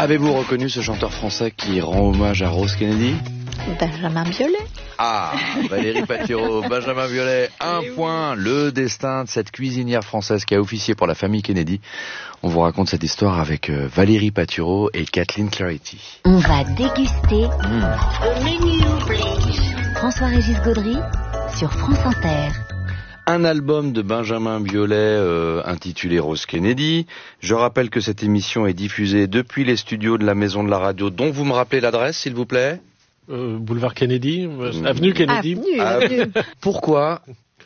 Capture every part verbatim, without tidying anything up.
Avez-vous reconnu ce chanteur français qui rend hommage à Rose Kennedy? Benjamin Biolay. Ah, Valérie Patureau, Benjamin Biolay, un Et point. Oui. Le destin de cette cuisinière française qui a officié pour la famille Kennedy. On vous raconte cette histoire avec euh, Valérie Patureau et Kathleen Clarity. On va déguster Mmh. le menu, please. François-Régis Gaudry sur France Inter. Un album de Benjamin Biolay euh, intitulé Rose Kennedy. Je rappelle que cette émission est diffusée depuis les studios de la Maison de la Radio, dont vous me rappelez l'adresse, s'il vous plaît. Euh, boulevard Kennedy, euh, avenue Kennedy. Avenue, Ah, avenue. Pourquoi,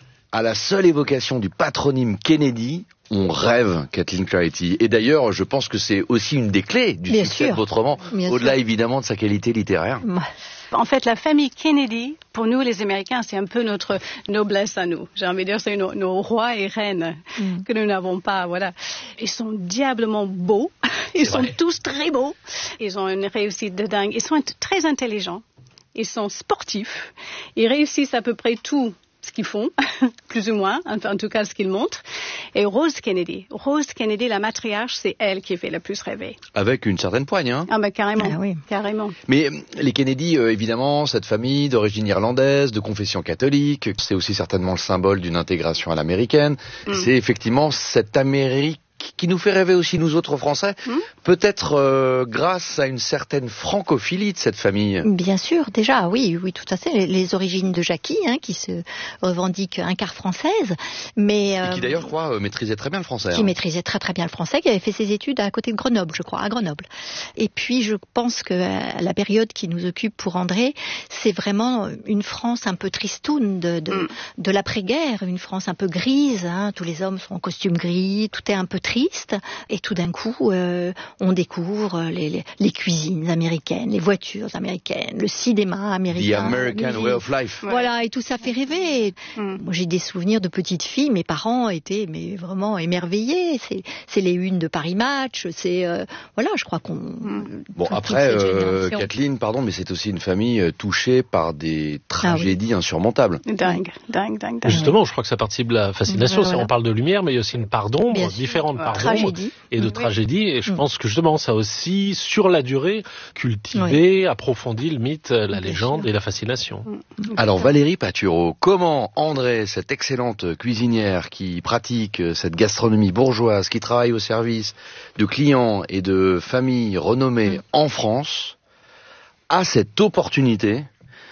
à la seule évocation du patronyme Kennedy, on rêve, Kathleen Clarity? Et d'ailleurs, je pense que c'est aussi une des clés du Bien succès sûr. de votre roman, Bien au-delà sûr. évidemment de sa qualité littéraire. En fait, la famille Kennedy, pour nous les Américains, c'est un peu notre noblesse à nous. J'ai envie de dire, c'est nos, nos rois et reines Mm. que nous n'avons pas. Voilà, ils sont diablement beaux. Ils C'est sont vrai. tous très beaux. Ils ont une réussite de dingue. Ils sont int- très intelligents. Ils sont sportifs. Ils réussissent à peu près tout ce qu'ils font, plus ou moins, enfin, en tout cas ce qu'ils montrent. Et Rose Kennedy, Rose Kennedy, la matriarche, c'est elle qui fait le plus rêver. Avec une certaine poigne, hein. Ah ben carrément, Ah oui. carrément. Mais euh, les Kennedy, euh, évidemment, cette famille d'origine irlandaise, de confession catholique, c'est aussi certainement le symbole d'une intégration à l'américaine. Mm. C'est effectivement cette Amérique qui nous fait rêver aussi, nous autres Français, Mm. peut-être euh, grâce à une certaine francophilie de cette famille. Bien sûr, déjà, oui, oui, tout à fait. Les, les origines de Jackie, hein, qui se revendique un quart française, mais Et euh, qui d'ailleurs, je crois, euh, maîtrisait très bien le français. qui hein. maîtrisait très très bien le français, qui avait fait ses études à côté de Grenoble, je crois, à Grenoble. Et puis, je pense que euh, la période qui nous occupe pour André, c'est vraiment une France un peu tristoune de, de, Mm. de l'après-guerre, une France un peu grise. Hein, tous les hommes sont en costume gris, tout est un peu triste. Et tout d'un coup, euh, on découvre les, les, les cuisines américaines, les voitures américaines, le cinéma The américain. American la musique. Way of Life. Ouais. Voilà, et tout ça fait rêver. Mm. Moi, j'ai des souvenirs de petite fille. Mes parents étaient mais vraiment émerveillés. C'est, c'est les unes de Paris Match. C'est euh, voilà, je crois qu'on. Mm. Bon, toute- après, toute cette euh, génération. Kathleen, pardon, mais c'est aussi une famille euh, touchée par des tragédies insurmontables. Dingue, dingue, dingue, dingue. Justement, je crois que ça participe de la fascination. Voilà. C'est- On parle de lumière, mais il y a aussi une part d'ombre, Bien sûr. différentes Ouais. parts d'ombre Tragédie. et de Oui. tragédie. Et je Mm. pense que justement, ça a aussi, sur la durée, cultivé, approfondi le mythe, la Bien légende sûr. et la fascination. Alors Valérie Patureau, comment André, cette excellente cuisinière qui pratique cette gastronomie bourgeoise, qui travaille au service de clients et de familles renommées Mm. en France, a cette opportunité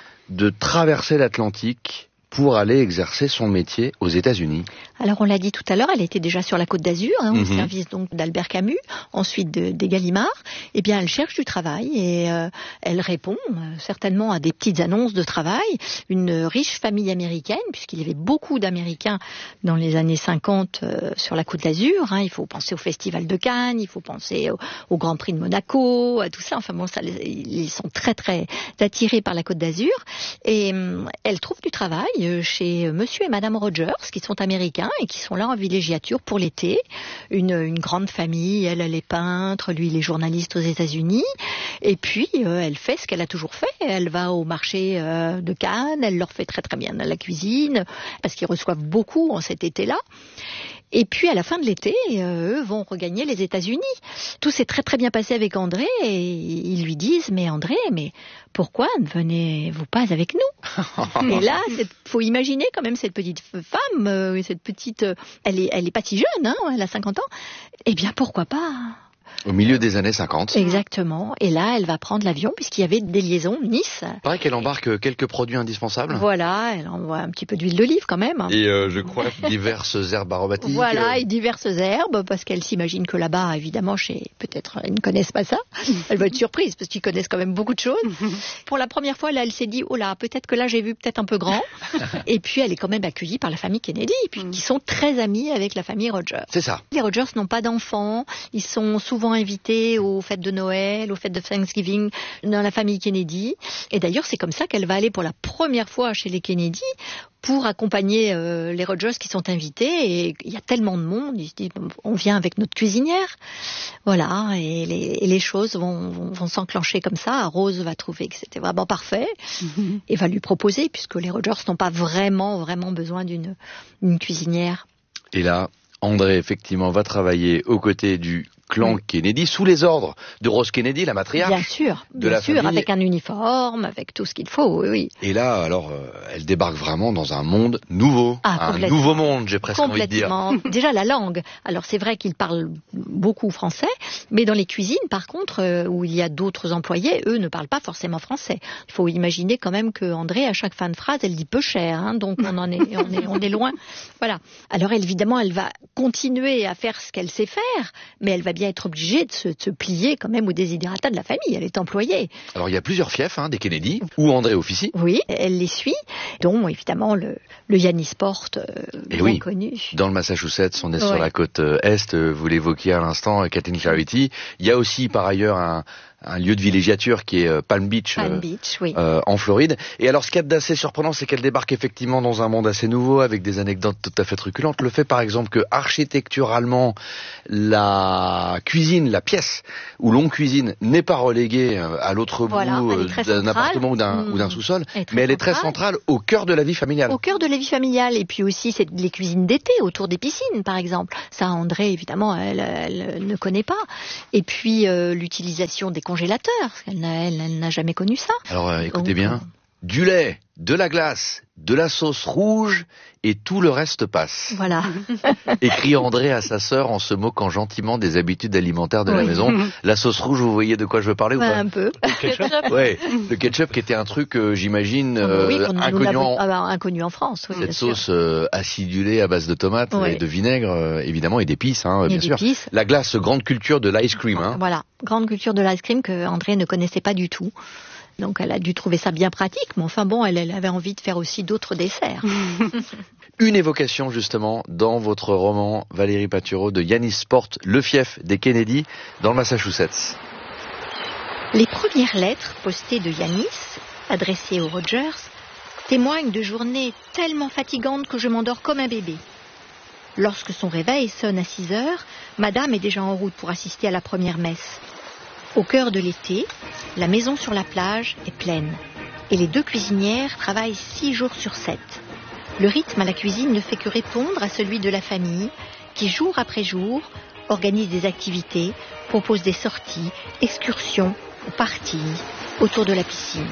de traverser l'Atlantique pour aller exercer son métier aux États-Unis? Alors on l'a dit tout à l'heure, elle était déjà sur la Côte d'Azur, hein, Mhm. au service donc d'Albert Camus, ensuite de, des Gallimard. Eh bien, elle cherche du travail et euh, elle répond euh, certainement à des petites annonces de travail. Une riche famille américaine, puisqu'il y avait beaucoup d'Américains dans les années cinquante euh, sur la Côte d'Azur. Hein. Il faut penser au Festival de Cannes, il faut penser au, au Grand Prix de Monaco, à tout ça. Enfin bon, ça, les- ils sont très très attirés par la Côte d'Azur. Et hum, elle trouve du travail euh, chez Monsieur et Madame Rogers, qui sont américains et qui sont là en villégiature pour l'été. Une, une grande famille, elle, elle est peintre, lui, il est journaliste aux États-Unis. Et puis, euh, elle fait ce qu'elle a toujours fait. Elle va au marché euh, de Cannes, elle leur fait très très bien la cuisine, parce qu'ils reçoivent beaucoup en cet été-là. Et puis à la fin de l'été, euh, eux vont regagner les États-Unis. Tout s'est très très bien passé avec André et ils lui disent mais André, mais pourquoi ne venez-vous pas avec nous? Et là, il faut imaginer quand même cette petite femme, euh, cette petite, euh, elle est elle est pas si jeune, hein, elle a cinquante ans. Eh bien pourquoi pas? Au milieu des années cinquante. Exactement. Et là, elle va prendre l'avion puisqu'il y avait des liaisons Nice. Il paraît qu'elle embarque quelques produits indispensables. Voilà, elle envoie un petit peu d'huile d'olive quand même. Et euh, je crois diverses herbes aromatiques. Voilà, et diverses herbes, parce qu'elle s'imagine que là-bas, évidemment, chez peut-être ils ne connaissent pas ça. Elle va être surprise, parce qu'ils connaissent quand même beaucoup de choses. Pour la première fois, là, elle s'est dit, oh là, peut-être que là, j'ai vu peut-être un peu grand. Et puis, elle est quand même accueillie par la famille Kennedy, puis, qui sont très amis avec la famille Rogers. C'est ça. Les Rogers n'ont pas d'enfants, ils sont souvent invités aux fêtes de Noël, aux fêtes de Thanksgiving dans la famille Kennedy. Et d'ailleurs, c'est comme ça qu'elle va aller pour la première fois chez les Kennedy pour accompagner euh, les Rogers qui sont invités. Et il y a tellement de monde, ils se disent, on vient avec notre cuisinière. Voilà, et les, et les choses vont, vont, vont s'enclencher comme ça. Rose va trouver que c'était vraiment parfait et va lui proposer, puisque les Rogers n'ont pas vraiment, vraiment besoin d'une, d'une cuisinière. Et là, André, effectivement, va travailler aux côtés du clan oui. Kennedy, sous les ordres de Rose Kennedy, la matriarche. Bien sûr, de bien la sûr, famille. avec un uniforme, avec tout ce qu'il faut, oui, oui. Et là, alors, euh, elle débarque vraiment dans un monde nouveau, Ah, un nouveau monde, j'ai presque envie de dire. Complètement. Déjà la langue. Alors c'est vrai qu'ils parlent beaucoup français, mais dans les cuisines, par contre, euh, où il y a d'autres employés, eux ne parlent pas forcément français. Il faut imaginer quand même que André, à chaque fin de phrase, elle dit peu cher, hein, donc on en est, on est, on est loin. Voilà. Alors évidemment, elle va continuer à faire ce qu'elle sait faire, mais elle va bien être obligée de se, de se plier quand même aux desiderata de la famille. Elle est employée. Alors il y a plusieurs fiefs, hein, des Kennedy, où André officie. Oui, elle les suit, dont évidemment le, le Yannisport, euh, Et bien oui, connu. dans le Massachusetts, on est Ouais. sur la côte euh, est, euh, vous l'évoquiez à l'instant, euh, Kathleen Clarity. Il y a aussi par ailleurs un, un lieu de villégiature qui est euh, Palm Beach, Palm euh, Beach, oui. euh, en Floride. Et alors ce qu'il y a d'assez surprenant, c'est qu'elle débarque effectivement dans un monde assez nouveau, avec des anecdotes tout à fait truculentes. Le fait par exemple que architecturalement, la cuisine, la pièce où l'on cuisine n'est pas reléguée euh, à l'autre Voilà, bout elle est euh, très d'un centrale. appartement ou d'un, Mmh. ou d'un sous-sol, Elle est très mais elle est très centrale. centrale au cœur de la vie familiale. Au cœur de la vie familiale, et puis aussi c'est les cuisines d'été autour des piscines, par exemple. Ça, André, évidemment, elle, elle ne connaît pas. Et puis euh, l'utilisation des congélateurs, parce qu'elle n'a, elle, elle n'a jamais connu ça. Alors euh, écoutez Donc, bien, euh, du lait, de la glace, de la sauce rouge et tout le reste passe. Voilà. Écrit André à sa sœur en se moquant gentiment des habitudes alimentaires de la Oui. maison. La sauce rouge, vous voyez de quoi je veux parler ou Ouais, pas? un peu. Ouais, le ketchup qui était un truc, euh, j'imagine, euh, oui, qu'on- nous inconnu, l'avons- en- ah bah, inconnu en France. Oui, cette bien sûr. sauce euh, acidulée à base de tomates Ouais. et de vinaigre, euh, évidemment, et d'épices, hein, Et bien sûr. d'épices. La glace, grande culture de l'ice cream. Hein. Voilà, grande culture de l'ice cream que André ne connaissait pas du tout. Donc elle a dû trouver ça bien pratique, mais enfin bon, elle, elle avait envie de faire aussi d'autres desserts. Une évocation justement dans votre roman Valérie Patureau de Yannisport, le fief des Kennedy dans le Massachusetts. Les premières lettres postées de Yanis, adressées aux Rogers, témoignent de journées tellement fatigantes que je m'endors comme un bébé. Lorsque son réveil sonne à six heures, Madame est déjà en route pour assister à la première messe. Au cœur de l'été, la maison sur la plage est pleine et les deux cuisinières travaillent six jours sur sept. Le rythme à la cuisine ne fait que répondre à celui de la famille qui, jour après jour, organise des activités, propose des sorties, excursions ou parties autour de la piscine.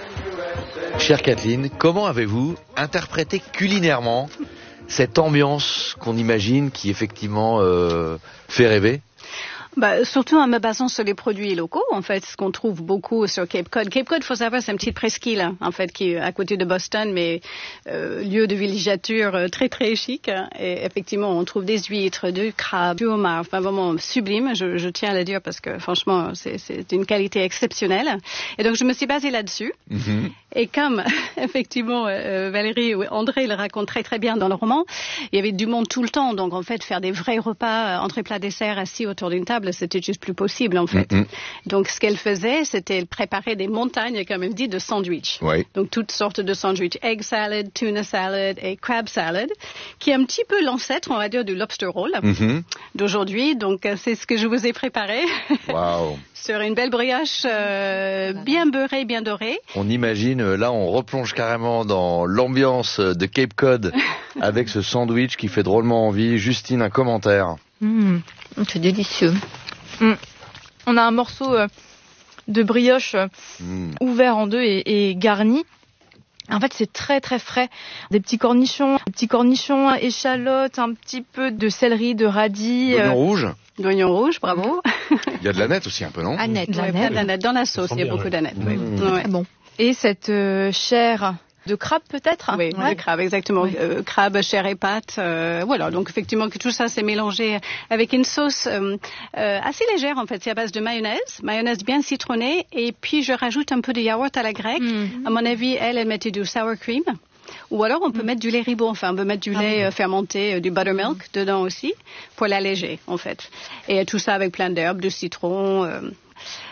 Chère Kathleen, comment avez-vous interprété culinairement cette ambiance qu'on imagine qui effectivement euh, fait rêver? Bah, surtout en me basant sur les produits locaux, en fait, ce qu'on trouve beaucoup sur Cape Cod. Cape Cod, faut savoir, c'est une petite presqu'île, en fait, qui est à côté de Boston, mais euh, lieu de villégiature euh, très très chic. Et effectivement, on trouve des huîtres, du crabe, du homard, enfin vraiment sublime. Je, je tiens à le dire parce que franchement, c'est, c'est d'une qualité exceptionnelle. Et donc, je me suis basée là-dessus. Mm-hmm. Et comme effectivement euh, Valérie ou André le raconte très très bien dans le roman, il y avait du monde tout le temps. Donc en fait, faire des vrais repas, euh, entrée plat dessert, assis autour d'une table, c'était juste plus possible en fait. Mm-hmm. Donc ce qu'elle faisait, c'était préparer des montagnes, comme elle dit, de sandwichs. Oui. Donc toutes sortes de sandwichs, egg salad, tuna salad et crab salad, qui est un petit peu l'ancêtre, on va dire, du lobster roll Mm-hmm. d'aujourd'hui. Donc euh, c'est ce que je vous ai préparé Waouh. sur une belle brioche euh, bien beurrée, bien dorée. On imagine, euh, là on replonge carrément dans l'ambiance de Cape Cod avec ce sandwich qui fait drôlement envie. Justine, un commentaire. Mmh, c'est délicieux. Mm. On a un morceau euh, de brioche euh, Mm. ouvert en deux et, et garni. En fait, c'est très très frais. Des petits cornichons, des petits cornichons, échalotes, un petit peu de céleri, de radis. L'oignon euh, rouge. D'oignon rouge, bravo. Il y a de l'aneth aussi un peu, non? Annette, De Ouais, l'aneth. de l'aneth. Dans la sauce, Ça il y a sent beaucoup bien, d'aneth. ouais. Oui. Mmh. Ouais. très bon. et cette euh, chair de crabe peut-être. Oui, Ouais. le crabe, exactement. Ouais. Euh, crabe, chair et pâte. Euh, voilà, donc effectivement que tout ça c'est mélangé avec une sauce euh, euh, assez légère en fait. C'est à base de mayonnaise, mayonnaise bien citronnée, et puis je rajoute un peu de yaourt à la grecque. Mm. À mon avis, elle, elle mettait du sour cream. Ou alors on peut mettre du lait ribot, enfin on peut mettre du Ah lait oui. euh, fermenté, euh, du buttermilk dedans aussi, pour l'alléger en fait. Et tout ça avec plein d'herbes, de citron. euh.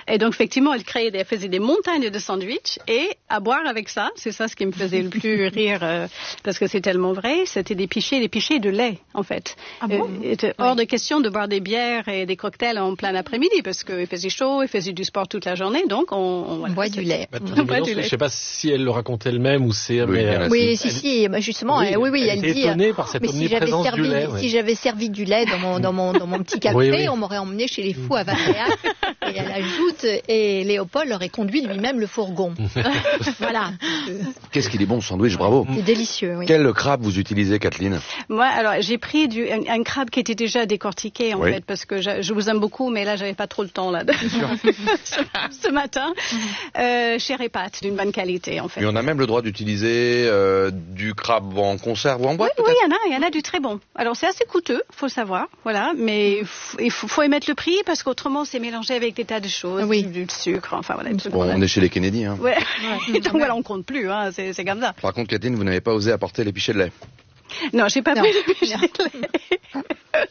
Et donc, effectivement, elle créait, des, elle faisait des montagnes de sandwichs et à boire avec ça, c'est ça ce qui me faisait le plus rire euh, parce que c'est tellement vrai, c'était des pichets, des pichets de lait, en fait. Ah bon? euh, il était hors de question de boire des bières et des cocktails en plein après-midi parce qu'il faisait chaud, il faisait du sport toute la journée, donc on, on, voilà, On boit du lait. Bah, On boit du je lait. sais pas si elle le racontait elle-même ou c'est... Oui, mais, bien euh, sûr. Oui, Elle- si, si, bah, justement, Oui, euh, oui, oui, elle elle était dit. étonnée par cette mais si j'avais omniprésence servi, du lait, ouais. si j'avais servi du lait dans mon dans mon dans mon petit café, Oui, oui. on m'aurait emmené chez les fous à Valréal. Et elle ajoute, et Léopold aurait conduit lui-même le fourgon. Voilà, Qu'est-ce qu'il est bon ce sandwich, bravo. c'est délicieux. Oui. Quel crabe vous utilisez, Kathleen? Moi, alors, j'ai pris du, un, un crabe qui était déjà décortiqué, en Oui. fait, parce que je, je vous aime beaucoup, mais là, j'avais pas trop le temps, là, de... ce, ce matin. Euh, chair et pâte, d'une bonne qualité, en fait. Mais on a même le droit d'utiliser euh, du crabe en conserve ou en boîte, Oui, peut-être? il y en a, il y en a du très bon. Alors, c'est assez coûteux, faut le savoir, voilà, mais f- il faut, faut émettre le prix, parce qu'autrement, c'est mélangé avec des tas de choses, Oui. du, du sucre, enfin, voilà. des trucs Bon, qu'on a- on est chez les Kennedy, hein. Ouais. Donc, voilà, on compte plus, hein, c'est, c'est comme ça. Par contre, Kathleen, vous n'avez pas osé apporter les pichets de lait. Non, j'ai pas Non. pris de pichet de lait.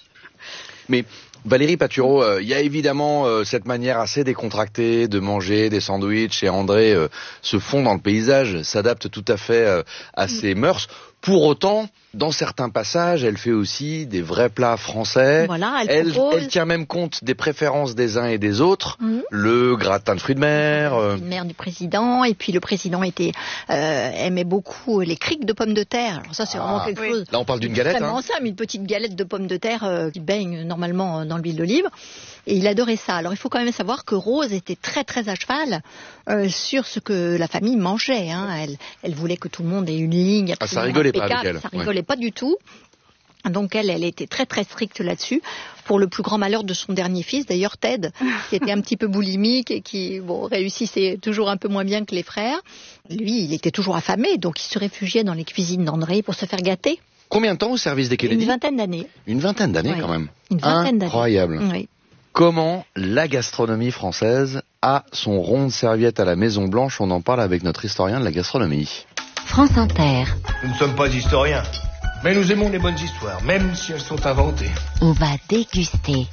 Mais Valérie Patureau, euh, il y a évidemment euh, cette manière assez décontractée de manger des sandwichs et André euh, se fond dans le paysage, s'adapte tout à fait euh, à ses mœurs. Pour autant, dans certains passages, elle fait aussi des vrais plats français. Voilà, elle, Elle, propose. elle tient même compte des préférences des uns et des autres. Mhm. Le gratin de fruits de mer. euh, Une mère du président, et puis le président était euh, aimait beaucoup les criques de pommes de terre. Alors ça, c'est vraiment Ah. quelque Oui. chose. Là, on parle d'une galette. Vraiment Hein. ça, mais une petite galette de pommes de terre euh, qui baigne normalement dans l'huile d'olive. Et il adorait ça. Alors il faut quand même savoir que Rose était très très à cheval euh, sur ce que la famille mangeait. Hein. Elle, elle voulait que tout le monde ait une ligne. Ah, ça absolument rigolait pas impeccable. avec elle. Ça Ouais. rigolait pas du tout. Donc elle, elle était très très stricte là-dessus, pour le plus grand malheur de son dernier fils, d'ailleurs Ted, qui était un petit peu boulimique et qui bon, réussissait toujours un peu moins bien que les frères. Lui, il était toujours affamé, donc il se réfugiait dans les cuisines d'André pour se faire gâter. Combien de temps au service des Kennedy? Une vingtaine d'années. Une vingtaine d'années Oui. quand même. Une vingtaine d'années. Incroyable. Oui. Comment la gastronomie française a son rond de serviette à la Maison Blanche? On en parle avec notre historien de la gastronomie. France Inter. Nous ne sommes pas historiens, mais nous aimons les bonnes histoires, même si elles sont inventées. On va déguster.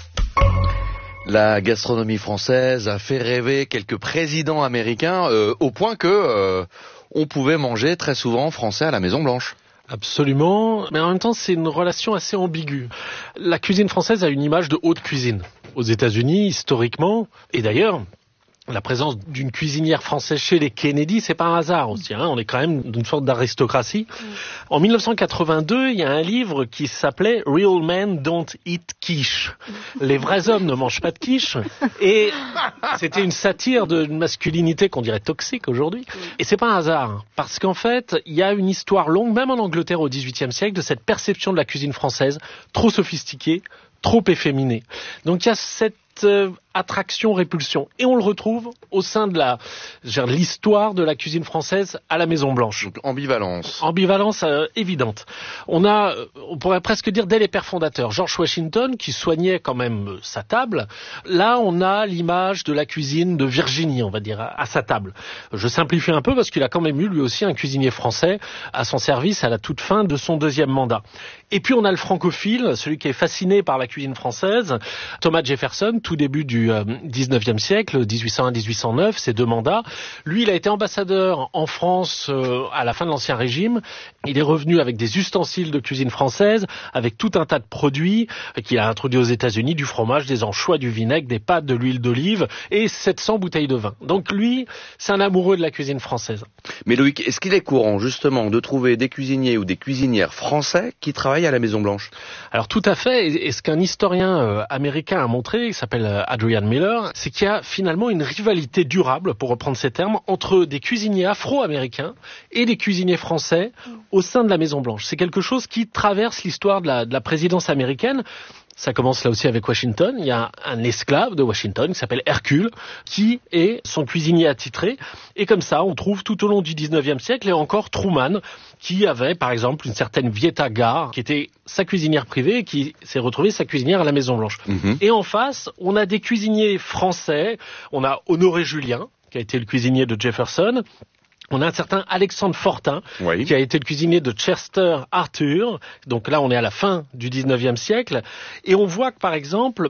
La gastronomie française a fait rêver quelques présidents américains euh, au point que euh, on pouvait manger très souvent français à la Maison Blanche. Absolument, mais en même temps c'est une relation assez ambiguë. La cuisine française a une image de haute cuisine. Aux États-Unis, historiquement, et d'ailleurs, la présence d'une cuisinière française chez les Kennedy, c'est pas un hasard aussi. Hein. On est quand même d'une sorte d'aristocratie. Mm. En mille neuf cent quatre-vingt-deux, il y a un livre qui s'appelait Real Men Don't Eat Quiche. Les vrais hommes ne mangent pas de quiche. Et c'était une satire d'une masculinité qu'on dirait toxique aujourd'hui. Et c'est pas un hasard, parce qu'en fait, il y a une histoire longue, même en Angleterre au dix-huitième siècle, de cette perception de la cuisine française trop sophistiquée, trop efféminée. Donc il y a cette euh, attraction-répulsion. Et on le retrouve au sein de la, genre, l'histoire de la cuisine française à la Maison Blanche. Donc ambivalence. Ambivalence euh, évidente. On a, on pourrait presque dire dès les pères fondateurs, George Washington qui soignait quand même euh, sa table. Là, on a l'image de la cuisine de Virginie, on va dire, à, à sa table. Je simplifie un peu parce qu'il a quand même eu lui aussi un cuisinier français à son service à la toute fin de son deuxième mandat. Et puis on a le francophile, celui qui est fasciné par la cuisine française, Thomas Jefferson, tout début du euh, dix-neuvième siècle, dix-huit cent un à dix-huit cent neuf, ses deux mandats. Lui, il a été ambassadeur en France euh, à la fin de l'Ancien Régime. Il est revenu avec des ustensiles de cuisine française, avec tout un tas de produits qu'il a introduits aux États-Unis, du fromage, des anchois, du vinaigre, des pâtes, de l'huile d'olive et sept cents bouteilles de vin. Donc lui, c'est un amoureux de la cuisine française. Mais Loïc, est-ce qu'il est courant justement de trouver des cuisiniers ou des cuisinières français qui travaillent à la Maison Blanche? Alors tout à fait, et ce qu'un historien euh, américain a montré, qui s'appelle euh, Adrian Miller, c'est qu'il y a finalement une rivalité durable, pour reprendre ces termes, entre des cuisiniers afro-américains et des cuisiniers français au sein de la Maison Blanche. C'est quelque chose qui traverse l'histoire de la, de la présidence américaine. Ça commence là aussi avec Washington. Il y a un esclave de Washington qui s'appelle Hercule, qui est son cuisinier attitré. Et comme ça, on trouve tout au long du dix-neuvième siècle, et encore Truman, qui avait par exemple une certaine Vieta Gare, qui était sa cuisinière privée, et qui s'est retrouvée sa cuisinière à la Maison Blanche. Mm-hmm. Et en face, on a des cuisiniers français. On a Honoré Julien, qui a été le cuisinier de Jefferson. On a un certain Alexandre Fortin, oui, qui a été le cuisinier de Chester Arthur. Donc là, on est à la fin du dix-neuvième siècle. Et on voit que, par exemple,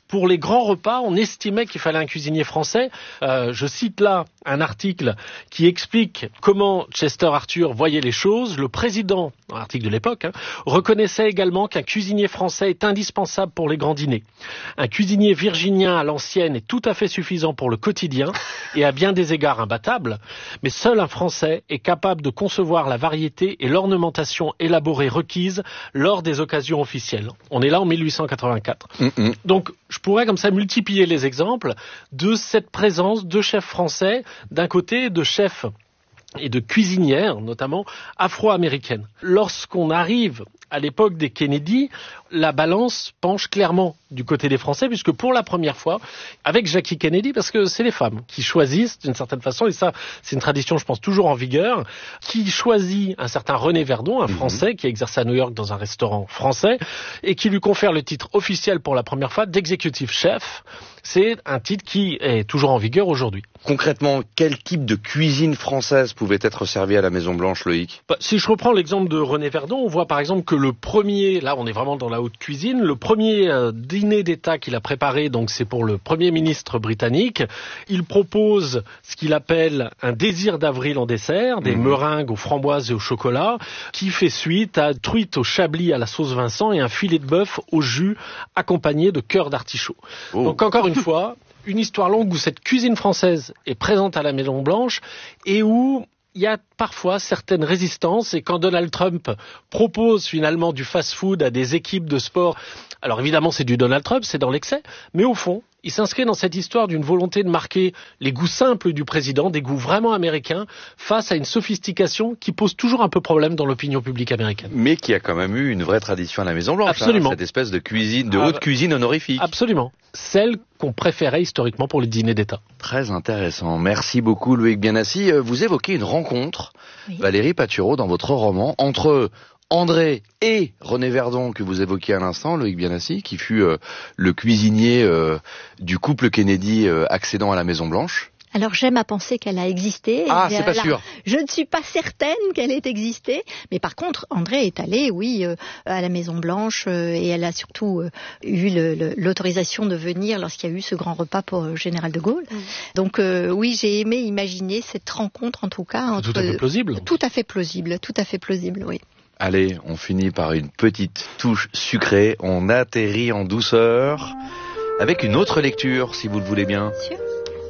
Pour les grands repas, on estimait qu'il fallait un cuisinier français. Euh, je cite là un article qui explique comment Chester Arthur voyait les choses. Le président, un article de l'époque, hein, reconnaissait également qu'un cuisinier français est indispensable pour les grands dîners. Un cuisinier virginien à l'ancienne est tout à fait suffisant pour le quotidien et à bien des égards imbattable, mais seul un Français est capable de concevoir la variété et l'ornementation élaborée requise lors des occasions officielles. On est là en mille huit cent quatre-vingt-quatre. Mm-hmm. Donc, je pourrais comme ça multiplier les exemples de cette présence de chefs français, d'un côté de chefs et de cuisinières, notamment afro-américaines. Lorsqu'on arrive à l'époque des Kennedy, la balance penche clairement du côté des Français, puisque pour la première fois, avec Jackie Kennedy, parce que c'est les femmes qui choisissent d'une certaine façon, et ça, c'est une tradition, je pense, toujours en vigueur, qui choisit un certain René Verdon, un Français mmh. qui exerce à New York dans un restaurant français, et qui lui confère le titre officiel pour la première fois d'executive chef. C'est un titre qui est toujours en vigueur aujourd'hui. Concrètement, quel type de cuisine française pouvait être servie à la Maison-Blanche, Loïc ? Bah, si je reprends l'exemple de René Verdon, on voit par exemple que le premier, là on est vraiment dans la haute cuisine, le premier euh, dîner d'État qu'il a préparé, donc c'est pour le Premier ministre britannique, il propose ce qu'il appelle un désir d'avril en dessert, des mmh. meringues aux framboises et au chocolat, qui fait suite à truite au chablis à la sauce Vincent et un filet de bœuf au jus accompagné de cœur d'artichaut. Oh. Donc encore une fois, une histoire longue où cette cuisine française est présente à la Maison-Blanche et où il y a parfois certaines résistances, et quand Donald Trump propose finalement du fast-food à des équipes de sport, alors évidemment c'est du Donald Trump, c'est dans l'excès, mais au fond, il s'inscrit dans cette histoire d'une volonté de marquer les goûts simples du président, des goûts vraiment américains, face à une sophistication qui pose toujours un peu problème dans l'opinion publique américaine. Mais qui a quand même eu une vraie tradition à la Maison-Blanche. Absolument. Hein, cette espèce de cuisine, de ah, haute cuisine honorifique. Absolument. Celle qu'on préférait historiquement pour les dîners d'État. Très intéressant. Merci beaucoup, Loïc Bienassi. Vous évoquez une rencontre, oui. Valérie Patureau, dans votre roman, entre André et René Verdon, que vous évoquiez à l'instant, Loïc Bienassi, qui fut euh, le cuisinier euh, du couple Kennedy euh, accédant à la Maison-Blanche. Alors j'aime à penser qu'elle a existé. Ah, c'est pas là, sûr. Je ne suis pas certaine qu'elle ait existé, mais par contre, André est allé, oui, euh, à la Maison-Blanche euh, et elle a surtout euh, eu le, le, l'autorisation de venir lorsqu'il y a eu ce grand repas pour le général de Gaulle. Mmh. Donc euh, oui, j'ai aimé imaginer cette rencontre, en tout cas. Entre, tout à fait plausible. Tout à fait plausible, tout à fait plausible, oui. Allez, on finit par une petite touche sucrée. On atterrit en douceur avec une autre lecture, si vous le voulez bien. Bien sûr.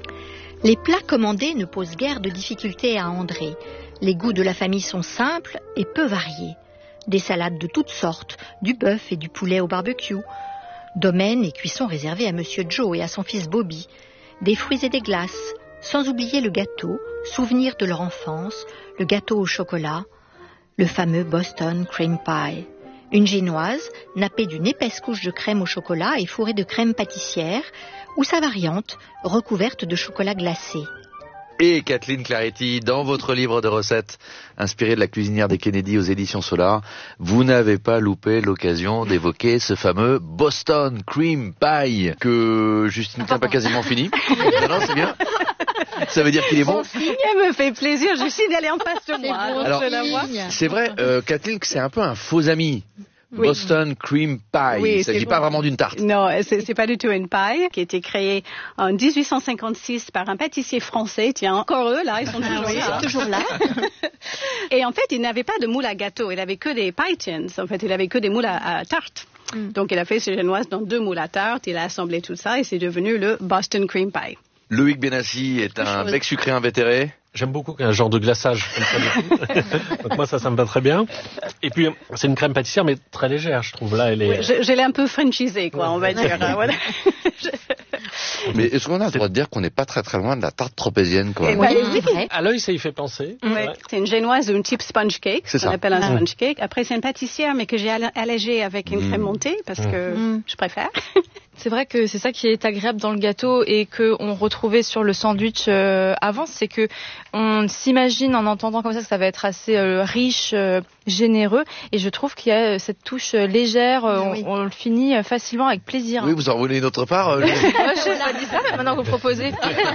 Les plats commandés ne posent guère de difficultés à André. Les goûts de la famille sont simples et peu variés. Des salades de toutes sortes, du bœuf et du poulet au barbecue. Domaine et cuisson réservés à Monsieur Joe et à son fils Bobby. Des fruits et des glaces, sans oublier le gâteau, souvenir de leur enfance, le gâteau au chocolat, le fameux Boston Cream Pie. Une génoise, nappée d'une épaisse couche de crème au chocolat et fourrée de crème pâtissière, ou sa variante, recouverte de chocolat glacé. Et Kathleen Claretti, dans votre livre de recettes, inspiré de la cuisinière des Kennedy aux éditions Solar, vous n'avez pas loupé l'occasion d'évoquer ce fameux Boston Cream Pie, que Justine n'a pas quasiment fini. Non, non, c'est bien. Ça veut dire qu'il est bon. Elle me fait plaisir, Justine, elle est en face de moi. Bon. Alors, c'est vrai, euh, Kathleen, que c'est un peu un faux ami. Oui. Boston Cream Pie. Oui, il ne s'agit pas bon. vraiment d'une tarte. Non, c'est, c'est pas du tout une paille qui a été créée en dix-huit cent cinquante-six par un pâtissier français. Tiens, encore eux, là, ils sont toujours oui, là. toujours là. Et en fait, il n'avait pas de moule à gâteau. Il avait que des pie tins. En fait, il avait que des moules à, à tarte. Mm. Donc, il a fait ses génoises dans deux moules à tarte. Il a assemblé tout ça et c'est devenu le Boston Cream Pie. Loïc Bienassi est un bec sucré invétéré. J'aime beaucoup un genre de glaçage comme ça. Donc moi ça, ça me va très bien. Et puis c'est une crème pâtissière mais très légère, je trouve. Là, elle est. Oui, je, je l'ai un peu franchisée, quoi, on va dire. Voilà. Mais est-ce qu'on a le droit de dire qu'on n'est pas très très loin de la tarte tropézienne quand même? Oui, oui. À l'œil, ça y fait penser. Oui. Ouais. C'est une génoise d'un type sponge cake, c'est qu'on ça. appelle un ah. sponge cake. Après, c'est une pâtissière, mais que j'ai allégée avec une mmh. crème montée parce mmh. que mmh. je préfère. C'est vrai que c'est ça qui est agréable dans le gâteau et qu'on retrouvait sur le sandwich euh, avant, c'est que on s'imagine en entendant comme ça que ça va être assez euh, riche, euh, généreux, et je trouve qu'il y a cette touche légère, euh, oui. on, on le finit facilement avec plaisir. Oui, vous en voulez une autre part euh, je n'ai pas dit ça, mais maintenant vous proposez.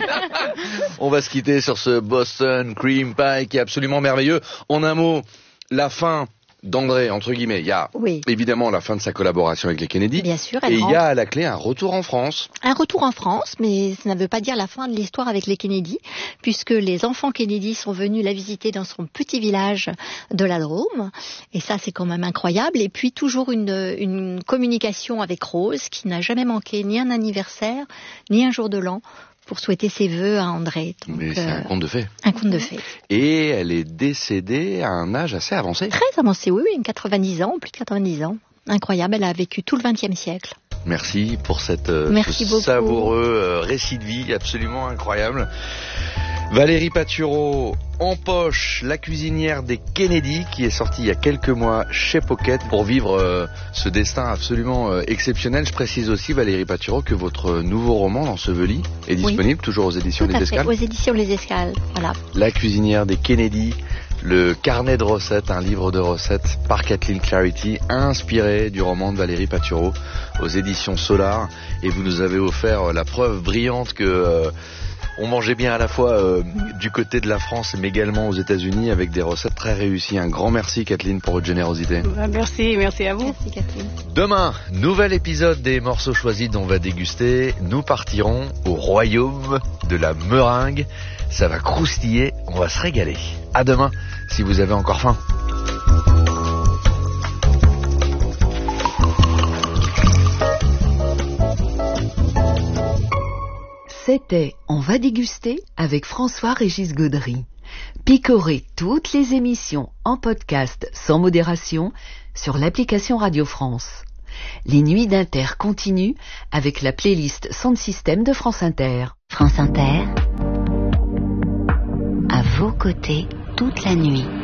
On va se quitter sur ce Boston Cream Pie qui est absolument merveilleux. En un mot, la fin d'André, entre guillemets, il y a oui. évidemment la fin de sa collaboration avec les Kennedy. Bien sûr. Et il rentre. y a à la clé un retour en France. Un retour en France, mais ça ne veut pas dire la fin de l'histoire avec les Kennedy, puisque les enfants Kennedy sont venus la visiter dans son petit village de la Drôme. Et ça, c'est quand même incroyable. Et puis, toujours une, une communication avec Rose, qui n'a jamais manqué ni un anniversaire, ni un jour de l'an, pour souhaiter ses vœux à André. Donc, mais c'est euh, un conte de fées. Un conte de fées. Et elle est décédée à un âge assez avancé. Très avancé, oui, oui, quatre-vingt-dix ans, plus de quatre-vingt-dix ans. Incroyable, elle a vécu tout le vingtième siècle. Merci pour cette euh, Merci ce beaucoup. savoureux euh, récit de vie absolument incroyable. Valérie Patureau, En poche, la cuisinière des Kennedy, qui est sortie il y a quelques mois chez Pocket pour vivre euh, ce destin absolument euh, exceptionnel. Je précise aussi, Valérie Patureau, que votre nouveau roman, L'Enseveli, est disponible, oui, toujours aux éditions Tout Les à fait, Escales. aux éditions Les Escales, voilà. La cuisinière des Kennedy, le carnet de recettes, un livre de recettes par Kathleen Clarity, inspiré du roman de Valérie Patureau aux éditions Solar. Et vous nous avez offert la preuve brillante que euh, on mangeait bien à la fois euh, du côté de la France mais également aux États-Unis avec des recettes très réussies. Un grand merci Kathleen pour votre générosité. Merci, merci à vous. Merci Kathleen. Demain, nouvel épisode des morceaux choisis dont on va déguster. Nous partirons au royaume de la meringue. Ça va croustiller, on va se régaler. À demain, si vous avez encore faim. C'était On va déguster avec François-Régis Gaudry. Picorez toutes les émissions en podcast sans modération sur l'application Radio France. Les nuits d'Inter continuent avec la playlist Sound System de France Inter. France Inter, à vos côtés toute la nuit.